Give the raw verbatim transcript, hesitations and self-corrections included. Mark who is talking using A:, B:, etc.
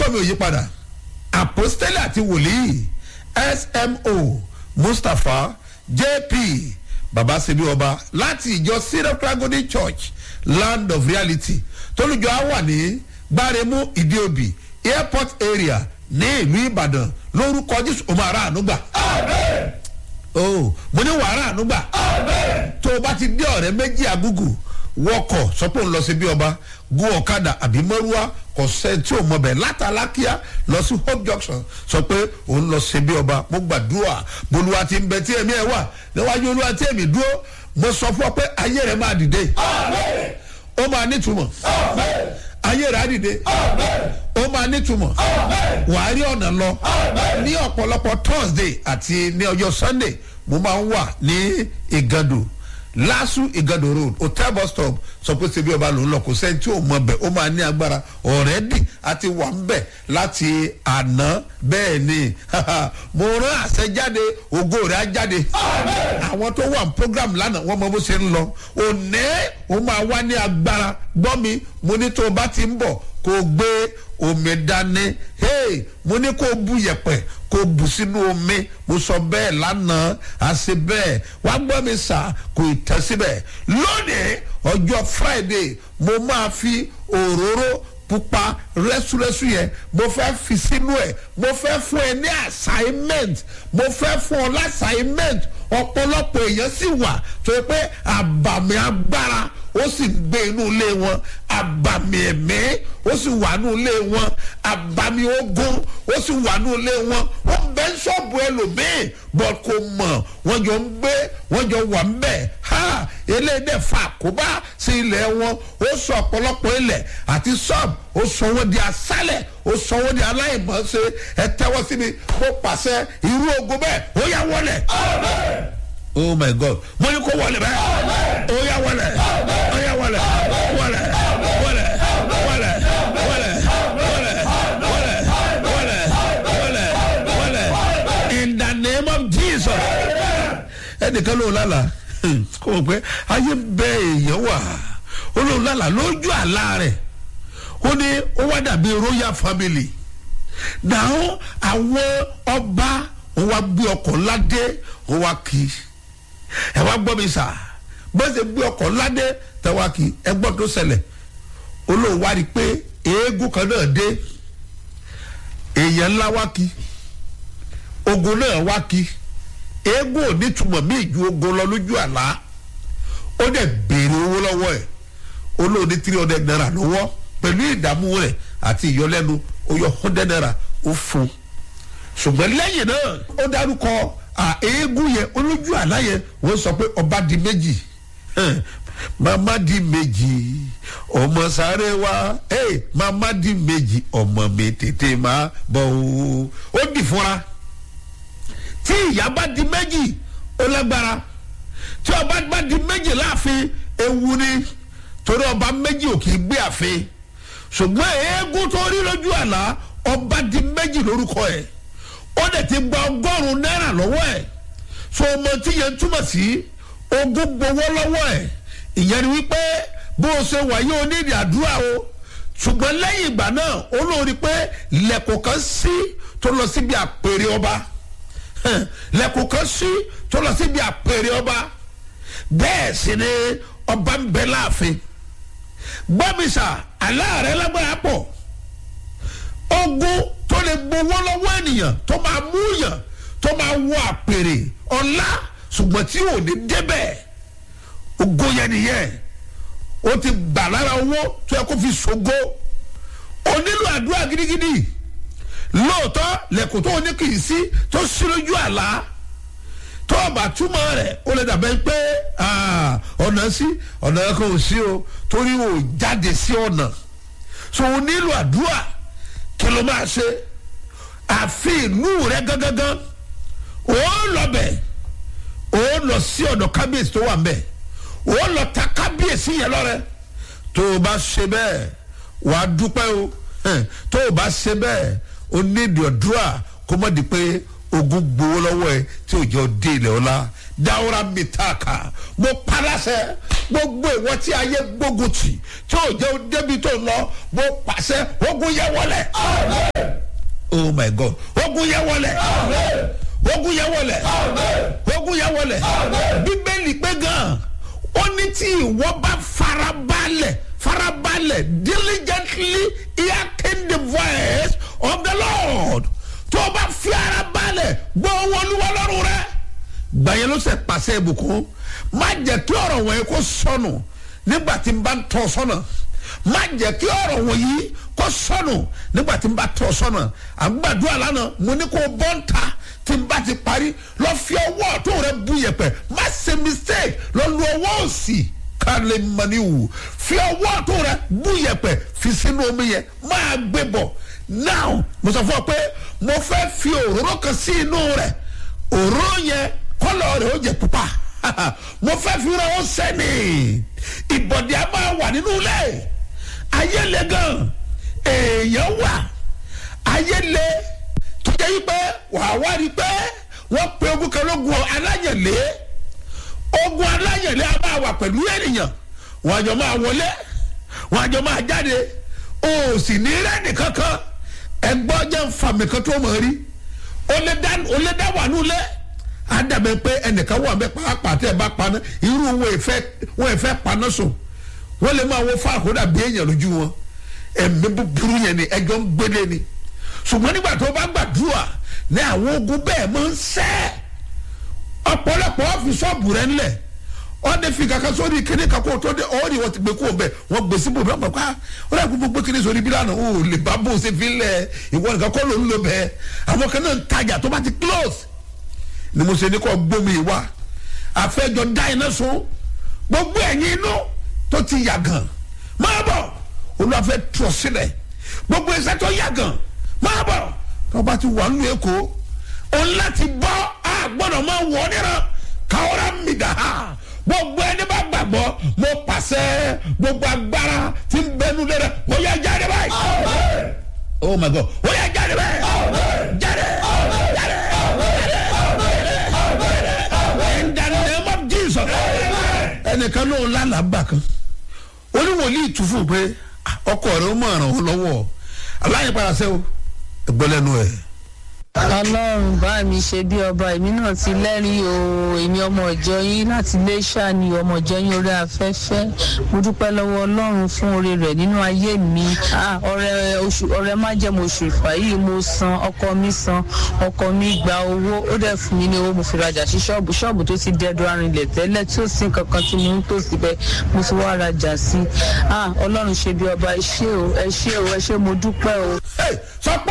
A: mi ò yí padà apostoli àti wòlíì S M O Mustapha J P baba sebi ọba láti ìjọ Syrian Tragedy Church Land of Reality tólùjọ á wà ní gbáremú ìdíòbí airport area ní ìlú Ìbàdàn lórúkọ Jésù ó máa rà àánú gbà. Àmín. Oh, mo ní wàrà àánú gbà. Àmín. Tó o bá ti dé ọ̀rẹ́ méjì àgùgù wọkọ̀ sọ pé òun lọ sí bí ọba gun ọ̀kadà àbí mọ́rúwá kò sẹ́ tí ò mọ bẹ̀ látàlákíá lọ sí Hope Junction sọ pé òun lọ sí bí ọba mo gbàdúrà bolúwa ti ń bẹ tí èmi ẹ̀ wà níwájú olúwa tí èmi dúró mo sọ fún ọ pé ayé rẹ máa dìde. Àmín. Ó máa nítumọ̀. Àmín. Ayé rẹ á dìde. Àmín. Ó máa nítumọ̀. Àmín. Wàá rí ọ̀nà lọ. Àmín. Ní ọ̀pọ̀lọpọ̀ Thursday àti ní ọjọ́ Sunday mo máa ń wà ní Ìgàndò Lásù Ìgàndò road hotel bus stop sọ pé ṣe bí ọba lòún lọ kò sẹ́ni tí ò mọ bẹ̀ ó máa ní agbára ọ̀rẹ́dì àti wà ń bẹ̀ láti àná bẹ́ẹ̀ ni mo rán àṣẹ jáde ògo rẹ̀ á jáde. Àwọn tó wà ní program lánàá wọ́n mọ bó ṣe ń lọ òní ó máa wá ní agbára gbọ́ mi mo ní tó o bá ti ń bọ̀ kó o gbé omi dání hey mo ní kó o bu yẹ̀pẹ̀ kó o bù sínú omi mo sọ bẹ́ẹ̀ lánàá àṣẹ bẹ́ẹ̀ wá gbọ́ mi sà kò ì tẹ́ síbẹ̀ lónìí ọjọ́ Friday mo máa fi òróró pupa rẹ́súrẹ́sú yẹn mo fẹ́ fi sínú ẹ̀ mo fẹ́ fún ẹ ní assignment mo fẹ́ fún ọ l'assignment ọ̀pọ̀lọpọ̀ èèyàn sì wà tó yẹ pé àbàmì agbára ó sì gbé inú ilé wọn àbàmì ẹ̀mí ó sì wà nínú ilé wọn àbàmì ogun ó sì wà nínú ilé wọn wọ́n bẹ́ ń ṣọ́ọ̀bù ẹlòmíì bọ́ kò mọ̀ wọ́n jọ ń gbé wọ́n jọ wà ń bẹ̀ ha eléyìí fa àkóbá sí ilẹ̀ wọn ó sọ ọ̀pọ̀lọpọ̀ ilẹ̀ àti ṣọ́ọ̀bù ó sọ wọ́n di asálẹ̀ ó sọ wọ́n di aláìmọ̀ọ́ṣe ẹ tẹ́wọ́ sí mi mo pàṣẹ irú ogun bẹ́ẹ̀ ó yá wọlé. Amen. Oh my God mo ní kó wọlé bẹ́ẹ̀ ó yá wọlé ó yá wọlé wọlé wọlé wọlé wọlé wọlé wọlé wọlé wọlé wọlé in the name of Jesus. Ẹnìkan ló lálàá kò mọ̀ pé ayé bẹ́ẹ̀ èèyàn wà ó ló lálàá lójú àlá rẹ̀ ó ní ó wá dàbí royal family náà àwọn ọba ó wá gbé ọkọ̀ ládé ó wá kí ẹ wá gbọ́ mi sà bó ṣe gbé ọkọ̀ ládé tẹ wá kí ẹ gbọ́ tó ṣẹlẹ̀ olóòwò wá rí i pé eégún kan náà dé èèyàn ńlá wá kí ogun náà wá kí eégún ò ní túmọ̀ mí ju ogun lọ lójú àlá ó dẹ̀ béèrè owó lọ́wọ́ ẹ̀ olóòwò ní three hundred naira lọ́wọ́ pẹ̀lú ìdààmú rẹ̀ àti ìyọlẹ́nu ó yọ hundred naira ó fún ṣùgbọ́n lẹ́yìn náà ó dárúkọ eégún yẹn olójú àlá yẹn wọ́n sọ pé ọba di méjì mama di méjì ọmọ sáré wá mama di méjì ọmọ mi tètè máa bọ̀ ó ó dì fúnra tí ìyá bá di méjì ó lágbára tí ọba bá di méjì láàfin ewu ni torí ọba méjì ò kì í gbé àfin ṣùgbọ́n eégún tó rí lójú àlá ọba di méjì lórúkọ ẹ̀ ó dẹ̀ ti gba ọgọ́rùn-ún náírà lọ́wọ́ ẹ̀ so ọmọ tí yẹn túmọ̀ sí ogún gbowó lọ́wọ́ ẹ̀ ìyẹn ni wípé bó o ṣe wáyé o ní ìdí àdúrà o ṣùgbọ́n lẹ́yìn ìgbà náà ó lórí pé lẹ́kọ̀ọ́ kan sí tó lọ síbi àpèrè ọba lẹ́kọ̀ọ́ kan sí tó lọ síbi àpèrè ọba bẹ́ẹ̀ sì ni ọba ń bẹ láàfin gbọ́mísà aláàrẹ lágbára pọ̀ ogun tó lè gbowó lọ́wọ́ ènìyàn tó máa mú yàn tó máa wọ àpèrè ọlá ṣùgbọ́n tí ò ní débẹ̀ ogun yẹn nìyẹn ó ti gbà lára owó tó yẹ kó fi ṣògo ó nílò àdúrà gidigidi lóòótọ́ lẹ́kùn tó ní kì í sí tó sí lójú àlá tó ọba túmọ̀ rẹ̀ ó lè dàbẹ́ pé ọ̀nà sí ọ̀nà kan ò sí o torí o jáde sí ọ̀nà so o nílò àdúrà kí ló máa ṣe àfi ìlú rẹ gángan ó lọ bẹ̀ ó lọ sí ọ̀dọ̀ kábíyèsí tó wà ń bẹ̀ ó lọ ta kábíyèsí yẹn lọ́rẹ tó o bá ṣe bẹ́ẹ̀ wàá dúpẹ́ o tó o bá ṣe bẹ́ẹ̀ o nídìí àdúrà kó má di pé ogun gbowó lọ́wọ́ ẹ tí ò jẹ́ òde ilẹ̀ ọ̀la dáwọ́ra mìtàkà mo paláṣẹ gbogbo ìwọ tí ayé gbógun tì tí ò jẹ́ òdebi tó lọ mo pàṣẹ ogun yẹ wọlé oh my God ogun yẹ wọlẹ̀ ogun yẹ wọlẹ̀ ogun yẹ wọlẹ̀ bíbélì pé gan ó ní tí ìwọ bá farabalẹ̀ farabalẹ̀ diligently hearken the voice of the Lord tó o bá fi ara balẹ̀ gbọ́ Olúwa lọ́rùn rẹ gbàyẹn ló ṣe pàṣẹ ìbùkún má jẹ́ kí ọ̀rọ̀ wọ̀nyí kó sọnù nígbà tí n bá ń tọ́ sọ́nà má jẹ́ kí ọ̀rọ̀ wọ̀nyí kó sọnù nígbà tí n bá tọ́ sọ́nà àgbàdua lánàá mo ní kó bọ́ ń ta tí n bá ti parí lọ fi ọwọ́ ọ̀tún rẹ bú yẹ̀pẹ̀ má ṣe mistake lọ lu ọwọ́ òsì kálẹ̀ maniwu fi ọwọ́ ọ̀tún rẹ bú yẹ̀pẹ̀ fi sínú omi yẹn máa gbé bọ̀ now mo sọ fún ọ pé mo fẹ́ fi òróró kan sí inú rẹ̀ òróró yẹn kọ́lọ̀ rẹ̀ ó jẹ́ pupa mo fẹ́ fi ra ó sẹ́ni ìbọ̀dì a máa wà nínú ilé ayé le gan èèyàn wà ayé le tó jẹ́ yí pé wàá wá rí pé wọ́n pe ogun kan lógun aláyẹ̀lé ogun aláyẹ̀lé a máa wà pẹ̀lú ènìyàn wọ́n àjọ máa wọlé wọ́n àjọ máa jáde o sì ní rẹ́ẹ̀nì kankan ẹgbọ́n jẹ́ nfàmì kan tó mọ̀ rí o lè dá wà nulẹ̀ adàbẹ̀ pé ẹnìkan wà bẹ́ẹ̀ pàápàá tẹ́ ẹ bá paná irú wọn ìfẹ́ wọn ìfẹ́ paná sùn wọ́n lè máa wọ fáàkó dàbí èèyàn lójú wọn ẹ̀mí búburú yẹn ni ẹjọ́ ń gbélé ni ṣùgbọ́n nígbà tó bá gbàdúrà ní àwọn ogun bẹ́ẹ̀ máa ń sẹ́ ọ̀pọ̀lọpọ̀ ọ́fíìsọ́ọ̀bù rẹ̀ ńlẹ̀ ọdẹ fi kankan sórí kíní kakó tó dé ọwọ́ ni wọ́n ti gbé kó bẹ́ẹ̀ wọ́n gbé síbò bẹ́ẹ̀ pàpà ó dà gbogbo gbé kíní sórí bí lánàá ó lè bá bó ṣe fi lẹ̀ ìwọ nìkan kọ́ ló ń lò bẹ́ẹ̀ àwọn kan náà ń tajà tó bá ti close ni mo ṣe ní kọ́ gbómi ìwà àfẹ́jọ dá iná sun gbogbo ẹ̀yìn inú tó ti yàgàn máa bọ̀ olùwàfẹ́ tọ̀ sílẹ̀ gbogbo ẹsẹ̀ tó yàgàn máa bọ̀ tó bá ti wà nínú èkó òun láti bọ́ àgbọ̀dọ̀ máa wọ̀ níran káwọ́rá mi dà á gbogbo ẹni bá gbàgbọ́ mo pàṣẹ gbogbo agbára tí ń bẹnu lé rẹ ó yá jáde báyìí oh my God ó yá jáde báyìí jáde jáde in the name of Jesus ẹnìkan ló ń lálàbà kan oníwòlíì tún fún pé ọkọ rẹ ó mọ̀ ràn ó lọ́wọ́ aláyẹ̀pàdà sẹ́wọ́ ẹgbẹ́lẹ́nu ẹ̀.
B: Ọlọ́run bá mi ṣe bí ọba èmi náà ti lẹ́rìí o èmi ọmọ ìjọ yín láti Iléṣà ni ọmọ ìjọ yín orí afẹ́fẹ́ mo dúpẹ́ lọ́wọ́ Ọlọ́run fún oore rẹ̀ nínú ayé mi ọrẹ oṣù ọrẹ májẹ̀mú oṣù ìfà yìí mo san ọkọ mi san ọkọ mi gba owó ó dẹ̀ fún mi ní owó mo fi rajà sí ṣọ́ọ̀bù ṣọ́ọ̀bù tó ti dẹ́dọ̀ arìnlẹ̀ tẹ́lẹ̀ tí ó sì kankan tí mo ń tò síbẹ̀ mo ti wá rajà sí Ọlọ́run ṣe bí ọba ẹ ṣé o ẹ ṣé o ẹ ṣé mo dúpẹ́ o.
A: sọ pé